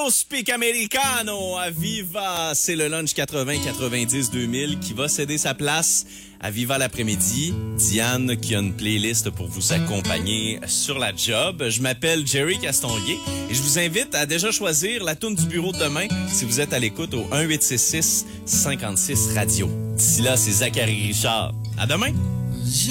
Speak Americano à Viva. C'est le lunch 80-90-2000 qui va céder sa place à Viva l'après-midi. Diane qui a une playlist pour vous accompagner sur la job. Je m'appelle Jerry Castonguay et je vous invite à déjà choisir la toune du bureau de demain si vous êtes à l'écoute au 1-866-56 Radio. D'ici là, c'est Zachary Richard. À demain!